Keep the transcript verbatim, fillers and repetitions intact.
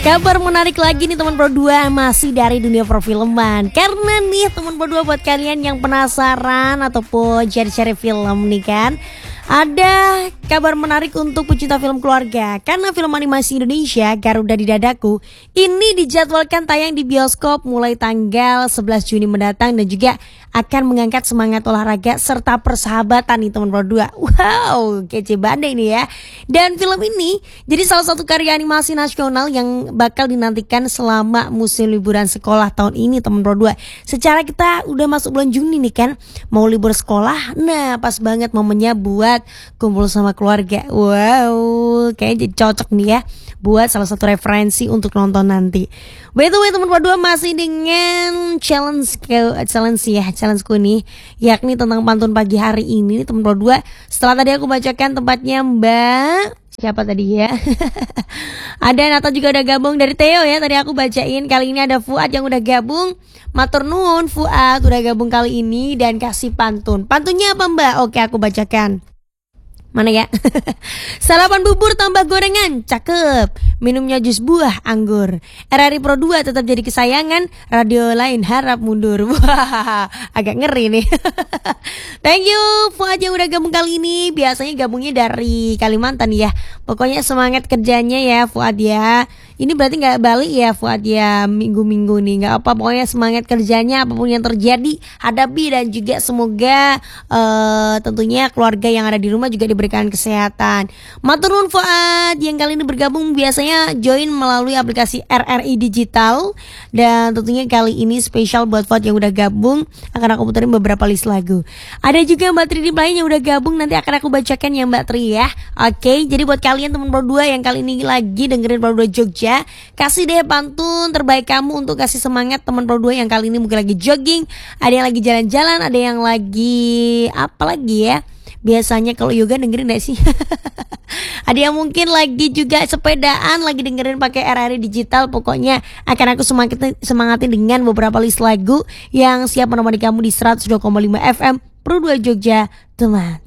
Kabar menarik lagi nih teman Pro dua, masih dari dunia perfilman. Karena nih teman Pro dua, buat kalian yang penasaran ataupun cari-cari film nih kan, ada kabar menarik untuk pecinta film keluarga. Karena film animasi Indonesia Garuda di Dadaku ini dijadwalkan tayang di bioskop mulai tanggal sebelas Juni mendatang, dan juga akan mengangkat semangat olahraga serta persahabatan nih teman Pro dua. Wow, kece banget ini ya. Dan film ini jadi salah satu karya animasi nasional yang bakal dinantikan selama musim liburan sekolah tahun ini teman Pro dua. Secara kita udah masuk bulan Juni nih kan, mau libur sekolah. Nah, pas banget momennya buat kumpul sama keluarga. Wow, kayaknya jadi cocok nih ya buat salah satu referensi untuk nonton nanti. By the way teman Pro dua, masih dengan challenge challenge ya, challengeku nih, yakni tentang pantun pagi hari ini teman Pro dua. Setelah tadi aku bacakan tempatnya Mbak siapa tadi ya? Ada Nata juga udah gabung, dari Theo ya tadi aku bacain. Kali ini ada Fuad yang udah gabung. Matur nuwun Fuad udah gabung kali ini dan kasih pantun. Pantunnya apa Mbak? Oke, aku bacakan. Mana ya? Sarapan bubur tambah gorengan, cakep. Minumnya jus buah anggur. R R I Pro dua tetap jadi kesayangan, radio lain harap mundur. Wah, agak ngeri nih. Thank you Fuad yang udah gabung kali ini. Biasanya gabungnya dari Kalimantan ya. Pokoknya semangat kerjanya ya Fuad ya. Ini berarti gak balik ya Fuad ya, minggu-minggu nih. Gak apa, pokoknya semangat kerjanya apapun yang terjadi hadapi, dan juga semoga uh, tentunya keluarga yang ada di rumah juga diberikan kesehatan. Matur nuwun Fuad yang kali ini bergabung, biasanya join melalui aplikasi R R I Digital. Dan tentunya kali ini spesial buat Fuad yang udah gabung, akan aku puterin beberapa list lagu. Ada juga Mbak Tri lain yang udah gabung, nanti akan aku bacakan ya Mbak Tri ya. Oke, jadi buat kalian teman Pro dua yang kali ini lagi dengerin Pro dua Jogja, kasih deh pantun terbaik kamu untuk kasih semangat teman Pro dua yang kali ini mungkin lagi jogging, ada yang lagi jalan-jalan, ada yang lagi apa lagi ya. Biasanya kalau yoga dengerin gak sih? Ada yang mungkin lagi juga sepedaan, lagi dengerin pakai R R I Digital. Pokoknya akan aku semangatin, semangatin dengan beberapa list lagu yang siap menemani kamu di seratus dua koma lima F M Pro dua Jogja, teman.